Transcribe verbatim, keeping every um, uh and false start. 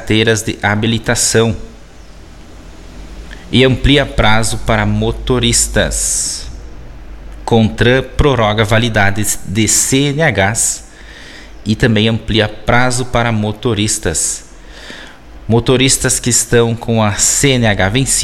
carteiras de habilitação e amplia prazo para motoristas. CONTRAN prorroga validades de C N Hs e também amplia prazo para motoristas. Motoristas que estão com a C N H vencida